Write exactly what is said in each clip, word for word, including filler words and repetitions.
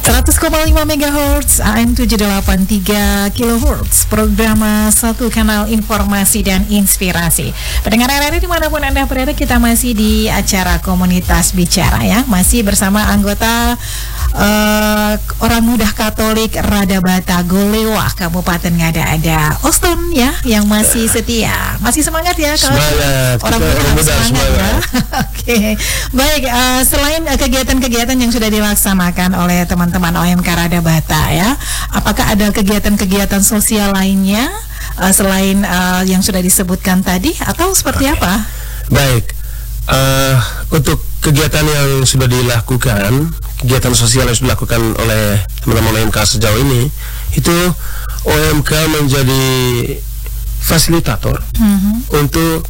seratus koma lima megahertz A M tujuh delapan tiga kilohertz, program satu kanal informasi dan inspirasi. Pendengar R R I dimanapun Anda berada, kita masih di acara Komunitas Bicara ya, masih bersama anggota uh, orang muda Katolik Radabata Golewah Kabupaten Ngada, ada Oston ya yang masih setia, masih semangat ya kalau orang muda harus semangat ya. Oke, baik. Uh, selain uh, kegiatan-kegiatan yang sudah dilaksanakan oleh teman-teman O M K Radabata ya, apakah ada kegiatan-kegiatan sosial lainnya uh, selain uh, yang sudah disebutkan tadi atau seperti okay. apa? Baik, uh, untuk kegiatan yang sudah dilakukan, kegiatan sosial yang sudah dilakukan oleh teman-teman O M K sejauh ini, itu O M K menjadi fasilitator mm-hmm. untuk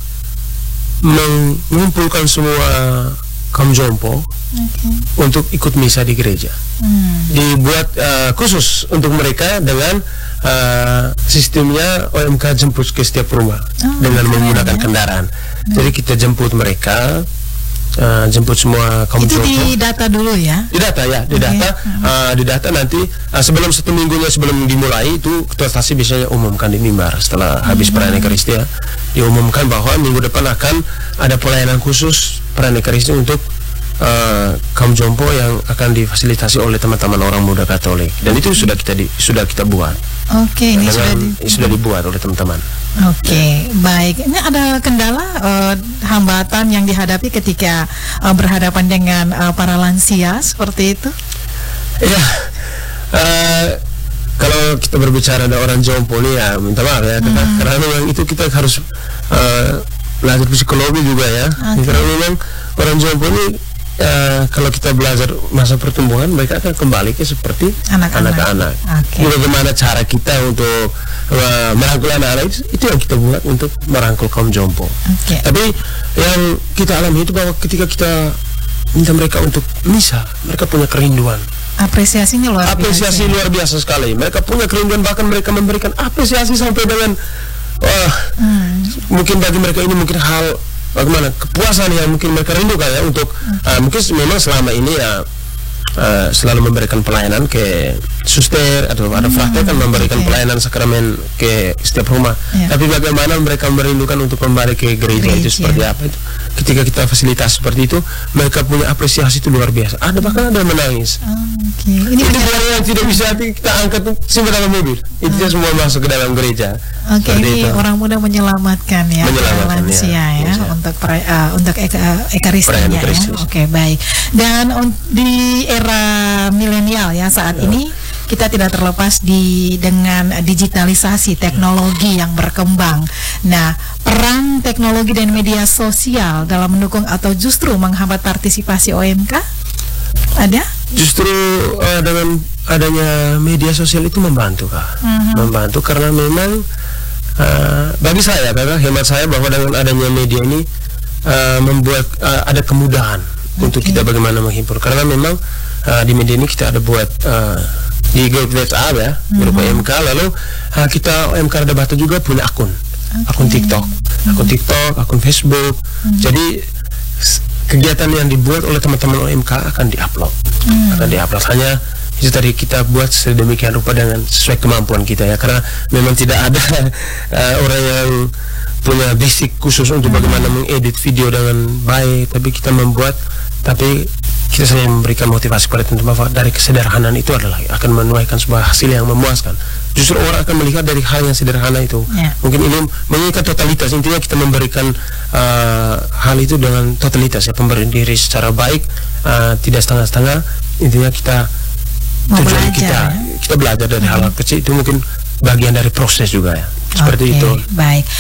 mengumpulkan semua kaum jompo okay. untuk ikut misa di gereja. Hmm. Dibuat uh, khusus untuk mereka dengan uh, sistemnya O M K jemput ke setiap rumah oh, dengan menggunakan ya. kendaraan. Hmm. Jadi kita jemput mereka, uh, jemput semua kaum itu jompo. Itu didata dulu ya? Didata ya, didata, okay. uh, didata nanti uh, sebelum satu minggunya sebelum dimulai itu ketua stasi biasanya umumkan di mimbar setelah hmm. habis perayaan Ekaristi ya, diumumkan bahwa minggu depan akan ada pelayanan khusus perayaan Ekaristi untuk Uh, kaum jompo yang akan difasilitasi oleh teman-teman orang muda Katolik, dan itu sudah kita di, sudah kita buat. Oke, okay, ini sudah, di, sudah dibuat oleh teman-teman. Oke, okay, ya. Baik. Ini ada kendala uh, hambatan yang dihadapi ketika uh, berhadapan dengan uh, para lansia seperti itu? Ya, uh, kalau kita berbicara ada orang jompo nih ya, minta maaf ya, hmm. karena memang itu kita harus uh, belajar psikologi juga ya, okay. karena memang orang jompo ini Uh, kalau kita belajar masa pertumbuhan, mereka akan kembali ke seperti anak-anak. Okay. Bagaimana cara kita untuk uh, merangkul anak-anak itu, itu yang kita buat untuk merangkul kaum jompo. Okay. Tapi yang kita alami itu bahwa ketika kita minta mereka untuk misa, mereka punya kerinduan. Apresiasinya luar biasa. Apresiasi luar biasa sekali. Mereka punya kerinduan, bahkan mereka memberikan apresiasi sampai dengan wah, hmm. mungkin bagi mereka ini mungkin hal bagaimana kepuasan yang mungkin mereka rindukan ya untuk okay. uh, mungkin memang selama ini ya uh, selalu memberikan pelayanan ke suster atau ada fratnya kan memberikan okay. pelayanan sakramen ke setiap rumah, yeah. tapi bagaimana mereka merindukan untuk kembali ke gereja, gereja. Itu seperti apa itu ketika kita fasilitas seperti itu, mereka punya apresiasi itu luar biasa, ada bahkan ada yang menangis. oh, okay. Ini itu barang yang tidak bisa kita angkat simpan dalam mobil, itu oh. semua masuk ke dalam gereja. Oke, okay, ini itu. Orang muda menyelamatkan ya, menyelamatkan lansia ya, ya, ya. untuk pra, uh, untuk eka, ekaristinya ya. Oke, okay, baik. Dan um, di era milenial ya saat ya. ini kita tidak terlepas di dengan digitalisasi teknologi yang berkembang. Nah, peran teknologi dan media sosial dalam mendukung atau justru menghambat partisipasi O M K ada? Justru uh, dengan adanya media sosial itu membantu kak, uh-huh. membantu karena memang uh, bagi saya, bagi hemat saya bahwa dengan adanya media ini uh, membuat uh, ada kemudahan okay. untuk kita bagaimana menghibur, karena memang uh, di media ini kita ada buat uh, di grup WhatsApp ya, grup uh-huh. O M K, lalu uh, kita O M K Radabata juga punya akun, okay. akun TikTok, uh-huh. akun TikTok, akun Facebook, uh-huh. jadi kegiatan yang dibuat oleh teman-teman O M K akan diupload, hmm. akan diupload. Hanya itu tadi kita buat sedemikian rupa dengan sesuai kemampuan kita ya, karena memang tidak ada uh, orang yang punya basic khusus untuk hmm. bagaimana mengedit video dengan baik, tapi kita membuat, tapi kita saja memberikan motivasi pada teman-teman bahwa dari kesederhanaan itu adalah akan menuaikan sebuah hasil yang memuaskan. Justru orang akan melihat dari hal yang sederhana itu. Yeah. Mungkin ini mengingat totalitas, intinya kita memberikan uh, hal itu dengan totalitas ya, pemberian diri secara baik, uh, tidak setengah-setengah. Intinya kita tujuan kita ya? kita belajar dari mm-hmm. hal kecil itu mungkin bagian dari proses juga ya. Seperti okay, itu. Baik.